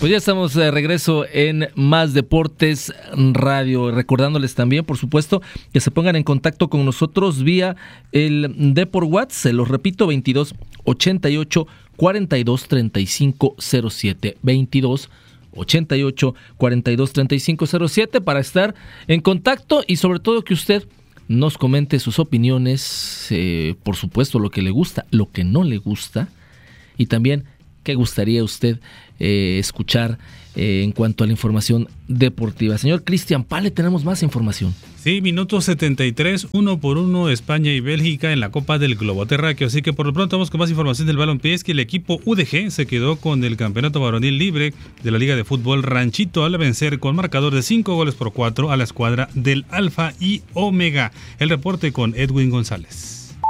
Pues ya estamos de regreso en Más Deportes Radio, recordándoles también, por supuesto, que se pongan en contacto con nosotros vía el Depor WhatsApp, se los repito, 22 88 42 35 07, 22 88 42 35 07, para estar en contacto y sobre todo que usted nos comente sus opiniones, por supuesto lo que le gusta, lo que no le gusta, y también qué gustaría usted escuchar en cuanto a la información deportiva. Señor Cristian Pale, tenemos más información. Sí, minuto 73, 1-1 España y Bélgica en la Copa del Globo Terráqueo. Así que por lo pronto vamos con más información del balompié. Es que el equipo UDG se quedó con el campeonato varonil libre de la Liga de Fútbol Ranchito al vencer con marcador de 5-4 a la escuadra del Alfa y Omega. El reporte con Edwin González.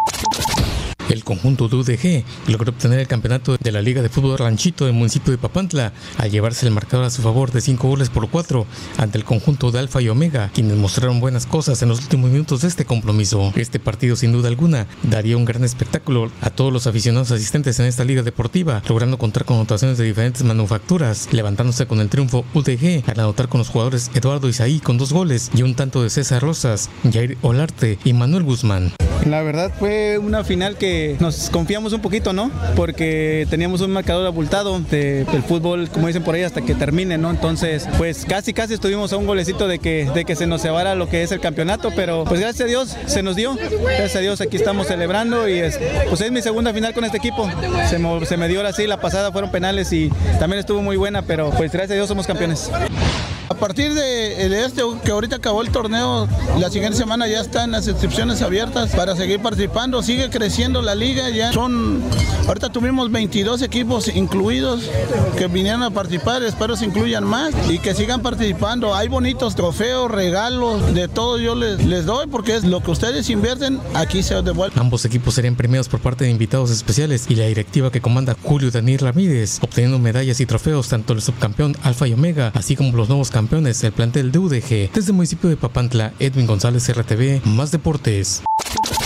El conjunto de UDG logró obtener el campeonato de la Liga de Fútbol Ranchito del municipio de Papantla al llevarse el marcador a su favor de 5-4 ante el conjunto de Alfa y Omega, quienes mostraron buenas cosas en los últimos minutos de este compromiso. Este partido sin duda alguna daría un gran espectáculo a todos los aficionados asistentes en esta liga deportiva, logrando contar con anotaciones de diferentes manufacturas, levantándose con el triunfo UDG al anotar con los jugadores Eduardo Isaí con 2 goles y un tanto de César Rosas, Jair Olarte y Manuel Guzmán. La verdad fue una final que nos confiamos un poquito, ¿no? Porque teníamos un marcador abultado del fútbol, como dicen por ahí, hasta que termine, ¿no? Entonces, pues casi estuvimos a un golecito de que se nos cebara lo que es el campeonato, pero pues gracias a Dios se nos dio. Gracias a Dios aquí estamos celebrando y pues es mi segunda final con este equipo. Se me dio ahora sí, la pasada fueron penales y también estuvo muy buena, pero pues gracias a Dios somos campeones. A partir de que ahorita acabó el torneo, la siguiente semana ya están las inscripciones abiertas para seguir participando. Sigue creciendo la liga, ahorita tuvimos 22 equipos incluidos que vinieron a participar, espero se incluyan más y que sigan participando. Hay bonitos trofeos, regalos, de todo yo les doy porque es lo que ustedes invierten, aquí se devuelve. Ambos equipos serían premiados por parte de invitados especiales y la directiva que comanda Julio Daniel Ramírez, obteniendo medallas y trofeos tanto el subcampeón Alfa y Omega, así como los nuevos campeones, el plantel de UDG. Desde el municipio de Papantla, Edwin González, RTV, Más Deportes.